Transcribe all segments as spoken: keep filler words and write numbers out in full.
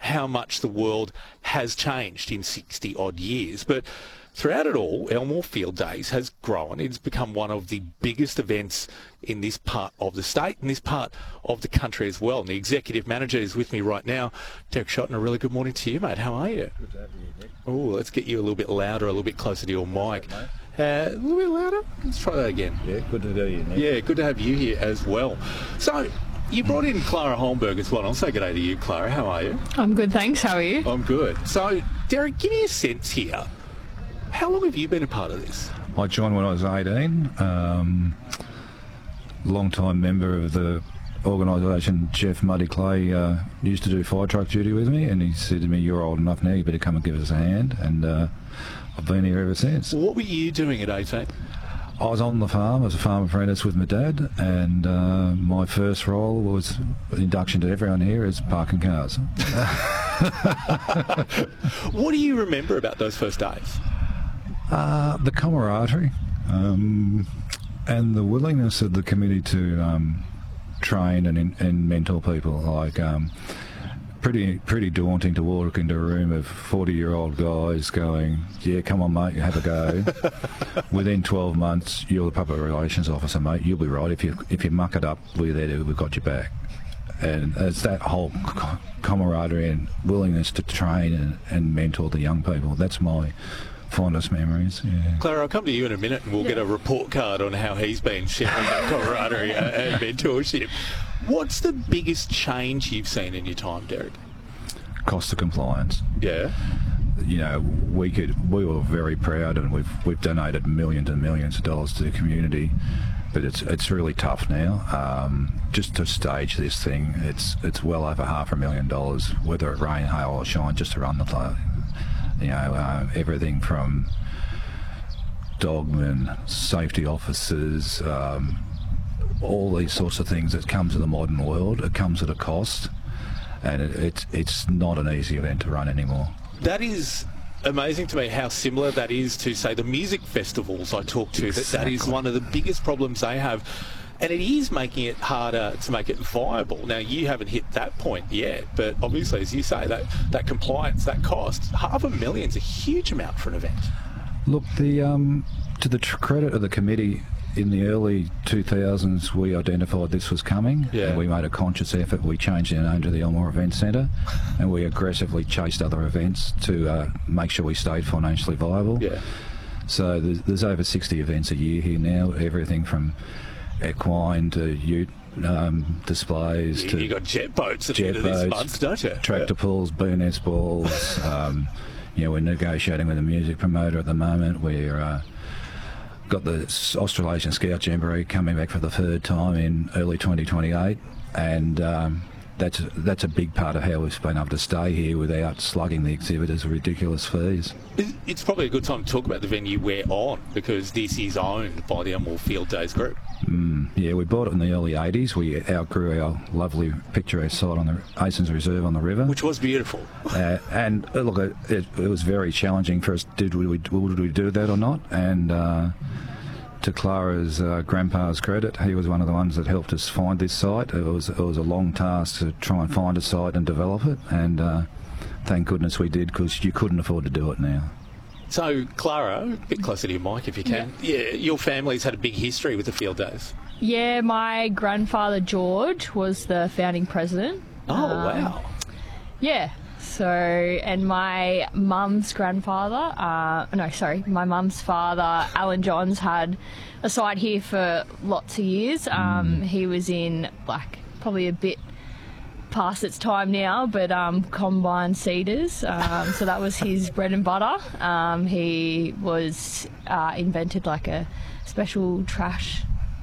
how much the world has changed in sixty odd years. But throughout it all, Elmore Field Days has grown. It's become one of the biggest events in this part of the state and this part of the country as well. And the executive manager is with me right now. Derek Shotton, a really good morning to you, mate. How are you? Good to have you, Nick. Oh, let's get you a little bit louder, a little bit closer to your mic. Uh, a little bit louder. Let's try that again. Yeah, good to have you, Nick. Yeah, good to have you here as well. So, you brought in Clara Holmberg as well. I'll say good day to you, Clara. How are you? I'm good, thanks. How are you? I'm good. So, Derek, give me a sense here. How long have you been a part of this? I joined when I was eighteen. Um, long-time member of the organisation, Jeff Muddy Clay, uh, used to do fire truck duty with me, and he said to me, "You're old enough now, you better come and give us a hand." And uh, I've been here ever since. What were you doing at eighteen? I was on the farm as a farm apprentice with my dad, and uh, my first role was induction to everyone here is parking cars. What do you remember about those first days? Uh, the camaraderie um, and the willingness of the committee to um, train and, and mentor people. Like um, pretty pretty daunting to walk into a room of forty-year-old guys going, "Yeah, come on, mate, have a go." Within twelve months, you're the public relations officer, mate. You'll be right. If you if you muck it up, we're there. To, we've got your back. And it's that whole camaraderie and willingness to train and, and mentor the young people. That's my fondest memories. Yeah. Clara, I'll come to you in a minute and we'll Yeah. get a report card on how he's been sharing that camaraderie and mentorship. What's the biggest change you've seen in your time, Derek? Cost of compliance. Yeah. You know, we could. We were very proud, and we've we've donated millions and millions of dollars to the community. But it's it's really tough now. Um, just to stage this thing, it's it's well over half a million dollars, whether it rain, hail, or shine, just to run the play. You know, uh, everything from dogmen, safety officers, um, all these sorts of things that come to the modern world. It comes at a cost, and it, it's it's not an easy event to run anymore. That is amazing to me how similar that is to, say, the music festivals I talk to. That that is Exactly. one of the biggest problems they have. And it is making it harder to make it viable. Now, you haven't hit that point yet, but obviously, as you say, that, that compliance, that cost, half a million's a huge amount for an event. Look, the um, to the tr- credit of the committee, in the early two thousands, we identified this was coming. Yeah. And we made a conscious effort. We changed our name to the Elmore Event Centre, and we aggressively chased other events to uh, make sure we stayed financially viable. Yeah. So there's, there's over sixty events a year here now, everything from equine to ute um, displays You, to you got jet boats at jet the end of this boats, month, don't you? tractor pulls, B N S balls. um, you know, we're negotiating with a music promoter at the moment. We're uh, got the Australasian Scout Jamboree coming back for the third time in early twenty twenty-eight, and um, that's that's a big part of how we've been able to stay here without slugging the exhibitors with ridiculous fees. It's- It's probably a good time to talk about the venue we're on, because this is owned by the Elmore Field Days Group. Mm, yeah, we bought it in the early eighties. We outgrew our lovely picturesque site on the Asons Reserve on the river. Which was beautiful. Uh, and uh, look, it, it, it was very challenging for us. Did we, would we do that or not? And uh, to Clara's uh, grandpa's credit, he was one of the ones that helped us find this site. It was it was a long task to try and find a site and develop it. And uh, thank goodness we did, because you couldn't afford to do it now. So, Clara, a bit closer to your mic if you can. Yeah, your family's had a big history with the Field Days. Yeah, my grandfather George was the founding president. Oh, Um, wow. Yeah. So, and my mum's grandfather, uh, no, sorry, my mum's father, Alan Johns, had a site here for lots of years. Um, he was in, like, probably a bit past its time now, but um, combine seeders. Um, so that was his bread and butter. Um, he was uh, invented like a special trash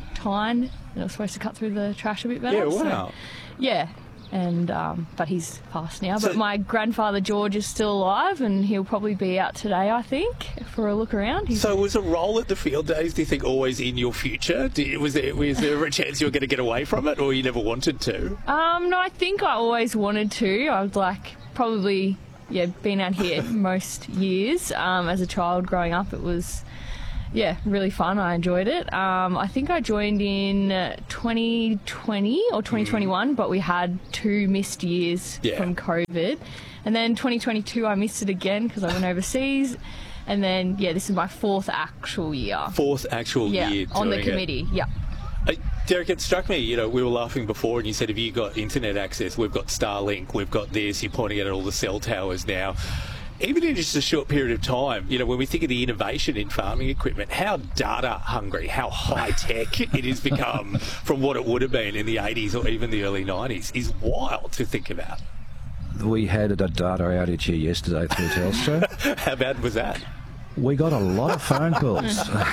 tine that was supposed to cut through the trash a bit better. Yeah, wow. So, yeah. And um, but he's passed now. So- But my grandfather George is still alive, and he'll probably be out today, I think, for a look around. He's So was a role at the Field Days, do you think, always in your future? Do you, was, there, was there a chance you were going to get away from it, or you never wanted to? Um, no, I think I always wanted to. I was like probably yeah been out here most years. Um, as a child growing up, it was yeah, really fun. I enjoyed it. Um, I think I joined in uh, twenty twenty or twenty twenty-one, mm. but we had two missed years yeah. from COVID. And then twenty twenty-two, I missed it again because I went overseas. And then, yeah, this is my fourth actual year. Fourth actual yeah, year on the doing committee, it. yeah. Uh, Derek, it struck me, you know, we were laughing before and you said, have you got internet access? We've got Starlink, we've got this, you're pointing at all the cell towers now. Even in just a short period of time, you know, when we think of the innovation in farming equipment, how data hungry, how high tech it has become from what it would have been in the eighties or even the early nineties is wild to think about. We had a data outage here yesterday through Telstra. How bad was that? We got a lot of phone calls.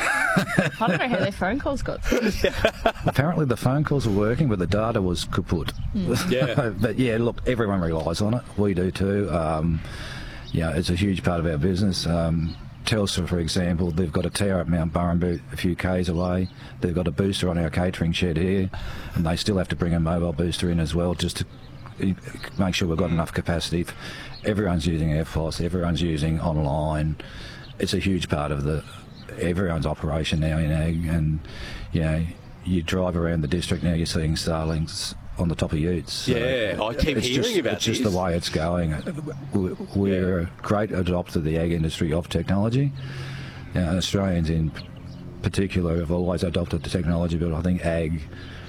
I don't know how their phone calls got through. Apparently the phone calls were working, but the data was kaput. Mm. Yeah. But yeah, look, everyone relies on it. We do too. Um, yeah, it's a huge part of our business. Um, Telstra, for example, they've got a tower at Mount Burrumbu a few k's away. They've got a booster on our catering shed here, and they still have to bring a mobile booster in as well just to make sure we've got enough capacity. Everyone's using F O S, everyone's using online. It's a huge part of the everyone's operation now in ag, and you know, you drive around the district now, you're seeing Starlinks on the top of utes. So yeah, I keep it's hearing just, about it's this. It's just the way it's going. We're yeah. a great adopter of the ag industry of technology. Now, Australians in particular have always adopted the technology, but I think ag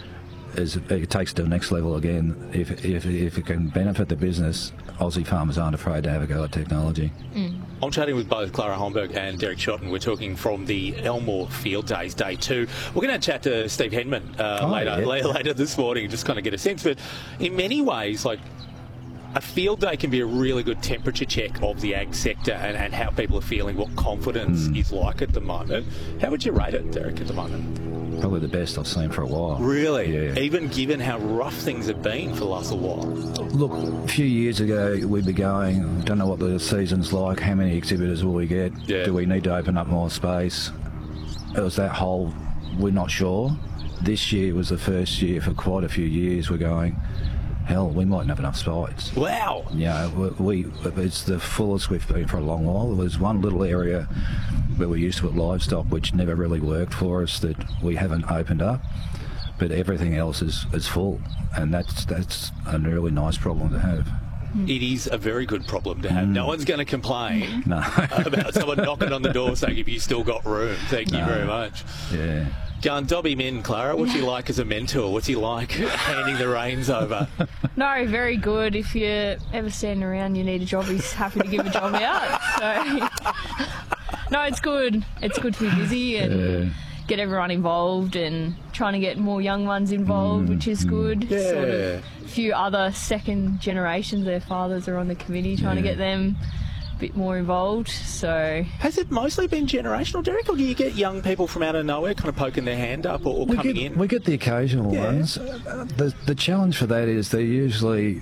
is it takes it to the next level again. If if if it can benefit the business, Aussie farmers aren't afraid to have a go at technology. Mm. I'm chatting with both Clara Holmberg and Derek Shotton. We're talking from the Elmore Field Days, day two. We're going to chat to Steve Henman uh, oh, later, yeah. later later this morning, just kind of get a sense. But in many ways, like a field day can be a really good temperature check of the ag sector and, and how people are feeling, what confidence mm. is like at the moment. How would you rate it, Derek, at the moment? Probably the best I've seen for a while. Really? Yeah. Even given how rough things have been for the last while? Look, a few years ago we'd be going, don't know what the season's like, how many exhibitors will we get, yeah. do we need to open up more space? It was that whole, we're not sure. This year was the first year for quite a few years we're going, hell, we mightn't have enough sites. Wow. Yeah, we, we, it's the fullest we've been for a long while. There was one little area where we used to put livestock which never really worked for us that we haven't opened up, but everything else is, is full, and that's that's a really nice problem to have. It is a very good problem to have. Mm. No one's going to complain no. about someone knocking on the door saying, have you still got room? Thank you no. very much. Yeah. Go and dob him in, Clara. What's he like as a mentor? What's he like handing the reins over? No, very good. If you're ever standing around, you need a job, he's happy to give a job out. So, no, it's good. It's good to be busy and yeah. get everyone involved and trying to get more young ones involved, mm, which is good. Yeah. Sort of a few other second generations, their fathers are on the committee, trying yeah. to get them bit more involved. So has it mostly been generational, Derek, or do you get young people from out of nowhere kind of poking their hand up or, or we coming get, in? We get the occasional yeah. ones. Uh, the the challenge for that is they're usually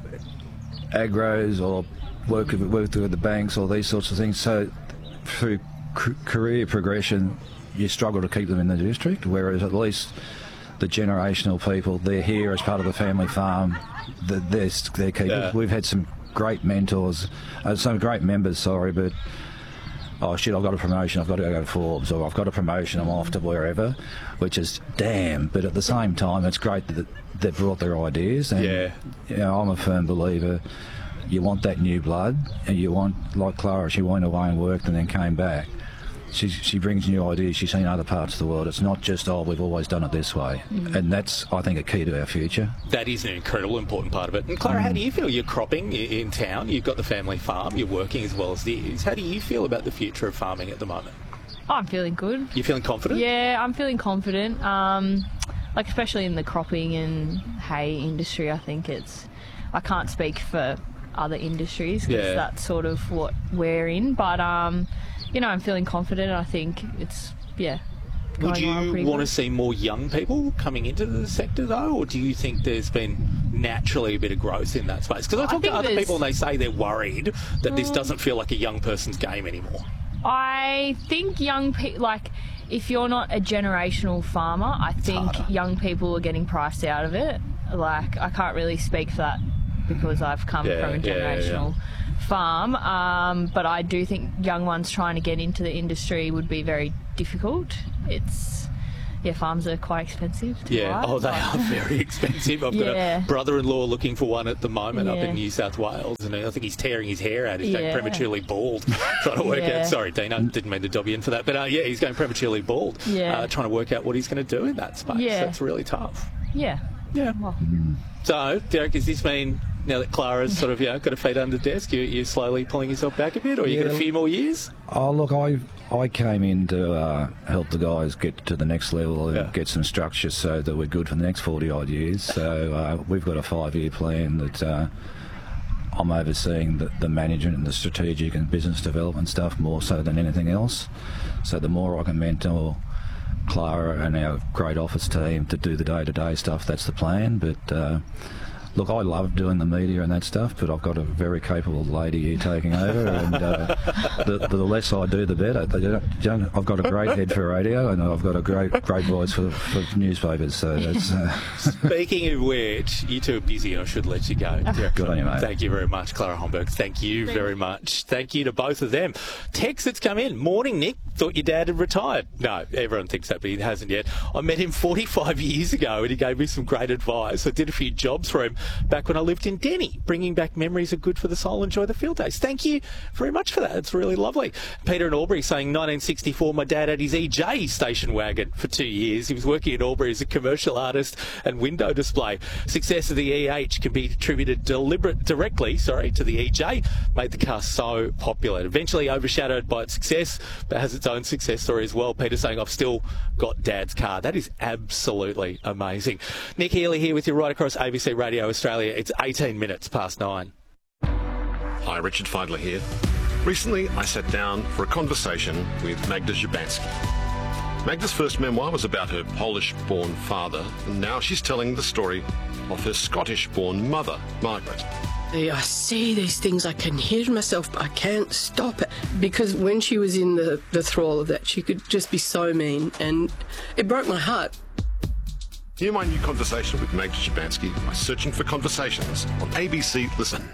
agros or work with, work with the banks or these sorts of things. So through c- career progression, you struggle to keep them in the district. Whereas at least the generational people, they're here as part of the family farm. They're they're, they're keepers. Yeah. We've had some great mentors, uh, some great members, sorry, but oh shit, I've got a promotion, I've got to go to Forbes, or I've got a promotion, I'm off to wherever, which is damn, but at the same time it's great that they brought their ideas, and yeah. you know, I'm a firm believer you want that new blood, and you want, like Clara, she went away and worked and then came back. She, she brings new ideas. She's seen other parts of the world. It's not just, oh, we've always done it this way. Mm. And that's, I think, a key to our future. That is an incredible important part of it. And Clara, mm. how do you feel? You're cropping in town. You've got the family farm. You're working as well as this. How do you feel about the future of farming at the moment? Oh, I'm feeling good. You feeling confident? Yeah, I'm feeling confident. Um, like, especially in the cropping and hay industry, I think it's... I can't speak for other industries because yeah. that's sort of what we're in. But... Um, you know, I'm feeling confident. I think it's, yeah. Would you want good. to see more young people coming into the sector, though, or do you think there's been naturally a bit of growth in that space? Because I talk I to other people and they say they're worried that this doesn't feel like a young person's game anymore. I think young people, like, if you're not a generational farmer, I think young people are getting priced out of it. Like, I can't really speak for that because I've come Yeah, from a yeah, yeah, generational farm. Um, but I do think young ones trying to get into the industry would be very difficult. It's yeah, farms are quite expensive to Yeah, buy, oh, they but- are very expensive. I've got Yeah. a brother-in-law looking for one at the moment up Yeah. in New South Wales, and I think he's tearing his hair out. He's going Yeah. prematurely bald, trying to work Yeah. out. Sorry, Dino, didn't mean to dob you in for that, but uh, yeah, he's going prematurely bald, Yeah. uh, trying to work out what he's going to do in that space. Yeah. That's really tough. Yeah. Yeah. Well, So, Derek, does this mean now that Clara's sort of you know got a feet under the desk, you, you're slowly pulling yourself back a bit, or you got a Yeah. few more years? Oh, look, I I came in to uh, help the guys get to the next level and Yeah. get some structure so that we're good for the next forty odd years. So uh, we've got a five year plan that uh, I'm overseeing the, the management and the strategic and business development stuff more so than anything else. So the more I can mentor Clara and our great office team to do the day to day stuff, that's the plan. But uh, look, I love doing the media and that stuff, but I've got a very capable lady here taking over, and uh, the, the less I do, the better. They don't, don't, I've got a great head for radio, and I've got a great great voice for, for newspapers. So that's uh, Speaking of which, you two are busy. I should let you go. Derek, Good on you, mate. Thank you very much, Clara Homburg. Thank you very much. Thank you to both of them. Text that's come in. Morning, Nick. Thought your dad had retired. No, everyone thinks that, but he hasn't yet. I met him forty-five years ago, and he gave me some great advice. I did a few jobs for him back when I lived in Denny. Bringing back memories are good for the soul. Enjoy the field days. Thank you very much for that. It's really lovely. Peter in Albury saying nineteen sixty-four, my dad had his E J station wagon for two years. He was working in Albury as a commercial artist and window display. Success of the E H can be attributed deliberate, directly sorry, to the E J. Made the car so popular. Eventually overshadowed by its success, but has its own success story as well. Peter saying, I've still got Dad's car. That is absolutely amazing. Nick Healy here with you right across A B C Radio Australia. It's eighteen minutes past nine. Hi, Richard Feidler here. Recently, I sat down for a conversation with Magda Szubanski. Magda's first memoir was about her Polish-born father, and now she's telling the story of her Scottish-born mother, Margaret. I say these things, I can hear myself, but I can't stop it. Because when she was in the, the thrall of that, she could just be so mean, and it broke my heart. Hear my new conversation with Magda Szubanski by searching for Conversations on A B C Listen.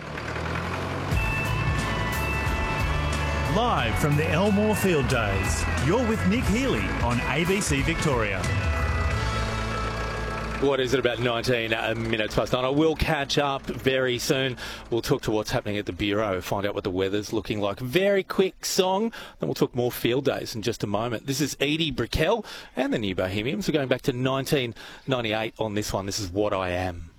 Live from the Elmore Field Days, you're with Nick Healy on A B C Victoria. What is it, about nineteen minutes past nine? I will catch up very soon. We'll talk to what's happening at the Bureau, find out what the weather's looking like. Very quick song, then we'll talk more field days in just a moment. This is Edie Brickell and the New Bohemians. We're going back to nineteen ninety-eight on this one. This is What I Am.